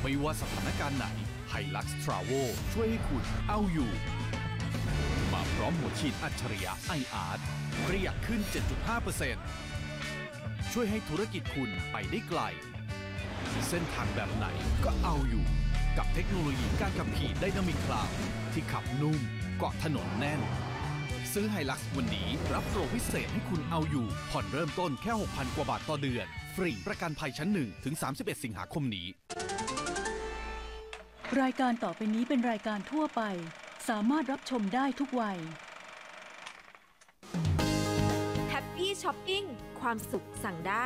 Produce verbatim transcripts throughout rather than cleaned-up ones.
ไม่ว่าสถานการณ์ไหน Hilux Travo ช่วยให้คุณเอาอยู่มาพร้อมหัวฉีดอัจฉริยะ ไอ อาร์ ประหยัดขึ้น เจ็ดจุดห้าเปอร์เซ็นต์ ช่วยให้ธุรกิจคุณไปได้ไกลเส้นทางแบบไหนก็เอาอยู่กับเทคโนโลยีการขับขี่ Dynamic Cloud ที่ขับนุ่มเกาะถนนแน่นซื้อ Hilux วันนี้รับโปรพิเศษให้คุณเอาอยู่ผ่อนเริ่มต้นแค่ หกพัน กว่าบาทต่อเดือนฟรีประกันภัยชั้นหนึ่งถึงสามสิบเอ็ดสิงหาคมนี้รายการต่อไปนี้เป็นรายการทั่วไปสามารถรับชมได้ทุกวัย Happy Shopping ความสุขสั่งได้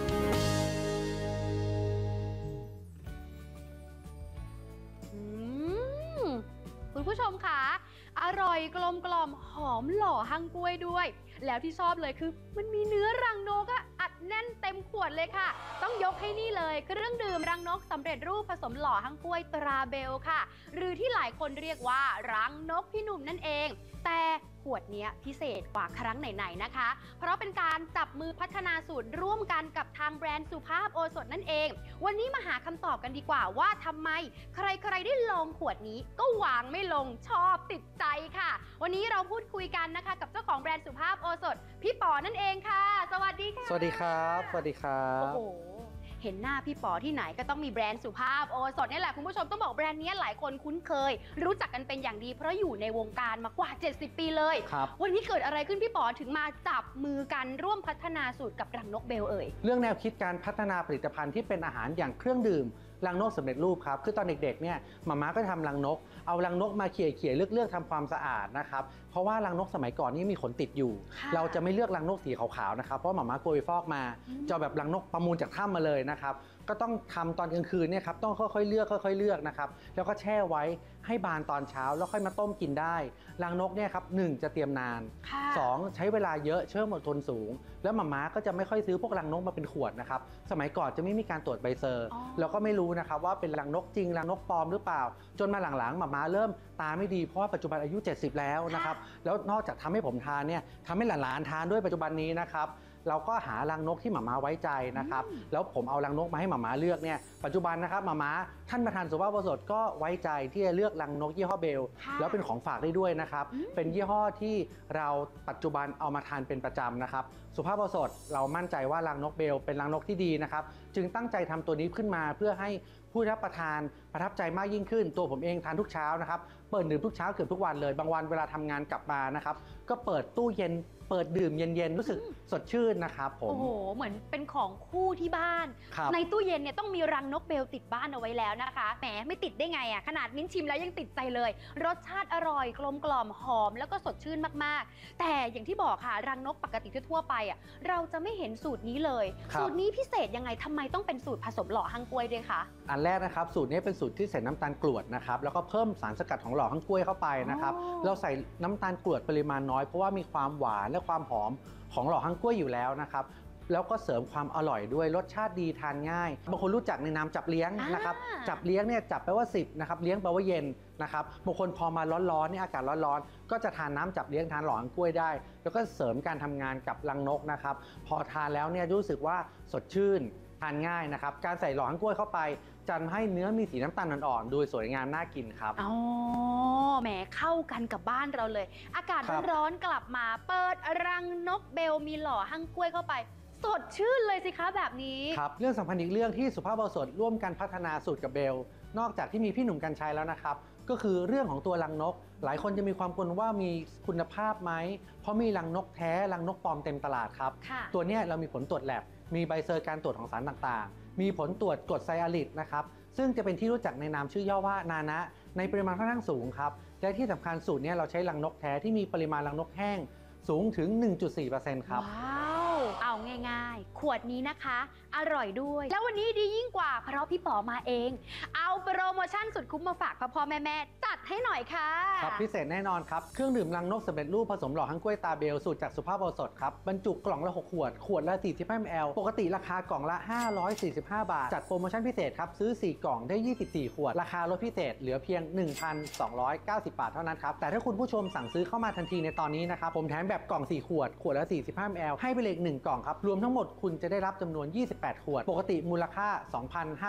คุณผู้ชมคะอร่อยกลมกล่อมหอมหล่อหั่งกล้วยด้วยแล้วที่ชอบเลยคือมันมีเนื้อรังนกอะอัดแน่นเต็มขวดเลยค่ะต้องยกให้นี่เลยเครื่องดื่มรังนกสำเร็จรูปผสมหล่อหั่งกล้วยตราเบลค่ะหรือที่หลายคนเรียกว่ารังนกพี่หนุ่มนั่นเองแต่ขวดนี้พิเศษกว่าครั้งไหนๆนะคะเพราะเป็นการจับมือพัฒนาสูตรร่วมกันกับทางแบรนด์สุภาพโอสถนั่นเองวันนี้มาหาคำตอบกันดีกว่าว่าทำไมใครๆได้ลองขวดนี้ก็วางไม่ลงชอบติดใจค่ะวันนี้เราพูดคุยกันนะคะกับเจ้าของแบรนด์สุภาพโอสถพี่ป๋อนั่นเองค่ะสวัสดีค่ะสวัสดีครับสวัสดีครับโอ้โหเห็นหน้าพี่ป๋อที่ไหนก็ต้องมีแบรนด์สุภาพโอสถนี่แหละคุณผู้ชมต้องบอกแบรนด์นี้หลายคนคุ้นเคยรู้จักกันเป็นอย่างดีเพราะอยู่ในวงการมากว่าเจ็ดสิบปีเลยครับวันนี้เกิดอะไรขึ้นพี่ป๋อถึงมาจับมือกันร่วมพัฒนาสูตรกับรังนกเบลเอ่ยเรื่องแนวคิดการพัฒนาผลิตภัณฑ์ที่เป็นอาหารอย่างเครื่องดื่มรังนกสำเร็จรูปครับคือตอนเด็กๆเนี่ยมาม่าก็ทำรังนกเอารังนกมาเขี่ยเขี่ยเลือกเลือกทำความสะอาดนะครับเพราะว่ารังนกสมัยก่อนนี่มีขนติดอยู่เราจะไม่เลือกรังนกสีขาวๆนะครับเพราะมาม่ากลัวไปฟอกมาจะแบบรังนกประมูลจากถ้ำมาเลยนะครับก็ต้องทำตอนกลางคืนเนี่ยครับต้องค่อยๆเลือกค่อยๆเลือกนะครับแล้วก็แช่ไว้ให้บานตอนเช้าแล้วค่อยมาต้มกินได้รังนกเนี่ยครับหนึ่งจะเตรียมนานสองใช้เวลาเยอะเชื่อมอดทนสูงแล้วมาม่าก็จะไม่ค่อยซื้อพวกรังนกมาเป็นขวดนะครับสมัยก่อนจะไม่มีการตรวจใบเซอร์เราก็ไม่รู้นะครับว่าเป็นรังนกจริงรังนกปลอมหรือเปล่าจนมาหลังๆมาม่าเริ่มตาไม่ดีเพราะว่าปัจจุบันอายุเจ็ดสิบแล้วนะครับแล้วนอกจากทำให้ผมทานเนี่ยทำให้หลานๆทานด้วยปัจจุบันนี้นะครับเราก็หารังนกที่หม่าม้าไว้ใจนะครับแล้วผมเอารังนกมาให้หม่าม้าเลือกเนี่ยปัจจุบันนะครับหม่าม้าท่านประธานสุภาพโอสถก็ไว้ใจที่จะเลือกรังนกยี่ห้อเบลแล้วเป็นของฝากได้ด้วยนะครับเป็นยี่ห้อที่เราปัจจุบันเอามาทานเป็นประจำนะครับสุภาพโอสถเรามั่นใจว่ารังนกเบลเป็นรังนกที่ดีนะครับจึงตั้งใจทำตัวนี้ขึ้นมาเพื่อให้ผู้รับประทานประทับใจมากยิ่งขึ้นตัวผมเองทานทุกเช้านะครับเปิดดื่มทุกเช้าเกือบทุกวันเลยบางวันเวลาทำงานกลับมานะครับก็เปิดตู้เย็นเปิดดื่มเย็นๆรู้สึกสดชื่นนะครับผมโอ้โหเหมือนเป็นของคู่ที่บ้านในตู้เย็นเนี่ยต้องมีรังนกเบลติดบ้านเอาไว้แล้วนะคะแหมไม่ติดได้ไงอ่ะขนาดมิ้นชิมแล้วยังติดใจเลยรสชาติอร่อยกลมกล่อมหอมแล้วก็สดชื่นมากๆแต่อย่างที่บอกค่ะรังนกปกติทั่วไปอ่ะเราจะไม่เห็นสูตรนี้เลยสูตรนี้พิเศษยังไงทำไมต้องเป็นสูตรผสมหล่อหั่งกล้วยด้วยคะอันแรกนะครับสูตรนี้เป็นสูตรที่ใส่น้ำตาลกรวดนะครับแล้วก็เพิ่มสารสกัดของหล่อหั่งกล้วยเข้าไปนะครับเราใส่น้ำตาลกรวดปริมาณน้อยเพราะว่ามีความหวานและความหอมของหล่อหั่งกล้วยอยู่แล้วนะครับแล้วก็เสริมความอร่อยด้วยรสชาติดีทานง่ายบางคนรู้จักในนามจับเลี้ยงนะครับจับเลี้ยงเนี่ยจับแปลว่าสิบนะครับเลี้ยงแปลว่าเย็นนะครับบางคนพอมาร้อนๆนี่อากาศร้อนๆก็จะทานน้ำจับเลี้ยงทานหล่อหั่งกล้วยได้แล้วก็เสริมการทำงานกับรังนกนะครับพอทานแล้วเนี่ยรู้สึกว่าสดชื่นทานง่ายนะครับการใส่หล่อหั่งกล้วยเข้าไปจะให้เนื้อมีสีน้ำตาลอ่อนๆดูสวยงามน่ากินครับอ๋อแหมเข้ากันกับบ้านเราเลยอากาศร้อนๆกลับมาเปิดรังนกเบลมีหล่อหั่งกล้วยเข้าไปสดชื่นเลยสิคะแบบนี้ครับเรื่องสำคัญอีกเรื่องที่สุภาพโอสถร่วมกันพัฒนาสูตรกับเบลนอกจากที่มีพี่หนุ่มกรรชัยแล้วนะครับก็คือเรื่องของตัวรังนกหลายคนจะมีความกังวลว่ามีคุณภาพไหมเพราะมีรังนกแท้รังนกปลอมเต็มตลาดครับตัวนี้เรามีผลตรวจแลบมีใบเซอร์การตรวจของสารต่างๆมีผลตรวจกรดไซอาลิดนะครับซึ่งจะเป็นที่รู้จักในนามชื่อย่อว่านานะในปริมาณค่อนข้างสูงครับและที่สำคัญสูตรนี้เราใช้รังนกแท้ที่มีปริมาณรังนกแห้งสูงถึง หนึ่งจุดสี่เปอร์เซ็นต์ ครับว้าวเอาง่ายๆขวดนี้นะคะอร่อยด้วยแล้ววันนี้ดียิ่งกว่าเพราะพี่ป๋อมาเองเอาโปรโมชั่นสุดคุ้มมาฝากพ่อๆแม่ๆจัดให้หน่อยค่ะครับพิเศษแน่นอนครับเครื่องดื่มรังนกสำเร็จรูปผสมหล่อหั่งกล้วยตาเบลสูตรจากสุภาพโอสถครับบรรจุกล่องละหกขวดขวดละสี่สิบห้ามิลลิลิตรปกติราคากล่องละห้าร้อยสี่สิบห้าบาทจัดโปรโมชั่นพิเศษครับซื้อสี่กล่องได้ยี่สิบสี่ขวดราคาลดพิเศษเหลือเพียง หนึ่งพันสองร้อยเก้าสิบ บาทเท่านั้นครับแต่ถ้าคุณผู้ชมสั่งซื้อเข้ามาทันทีในตอนนี้นะครับผมแถมแบบกล่องสี่ขวดขวดละสี่สิบห้ามิลลิลิตรให้ไปเลยหนึ่งกล่องครับรวมทั้งหมดคุณจะได้รับจำนวนยี่สิบแปดขวดปกติมูลค่า สองพันห้า